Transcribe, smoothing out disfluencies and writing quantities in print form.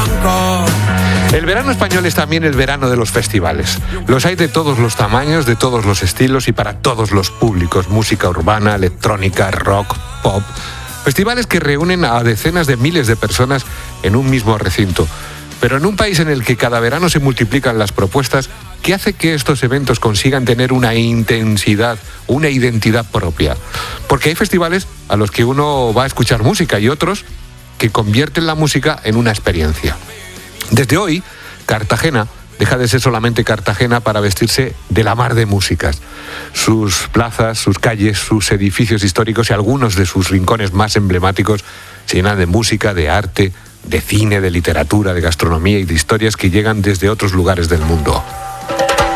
blanco. El verano español es también el verano de los festivales. Los hay de todos los tamaños, de todos los estilos y para todos los públicos. Música urbana, electrónica, rock, pop. Festivales que reúnen a decenas de miles de personas en un mismo recinto. Pero en un país en el que cada verano se multiplican las propuestas, ¿qué hace que estos eventos consigan tener una intensidad, una identidad propia? Porque hay festivales a los que uno va a escuchar música y otros que convierten la música en una experiencia. Desde hoy, Cartagena deja de ser solamente Cartagena para vestirse de la mar de músicas. Sus plazas, sus calles, sus edificios históricos y algunos de sus rincones más emblemáticos se llenan de música, de arte, de cine, de literatura, de gastronomía y de historias que llegan desde otros lugares del mundo.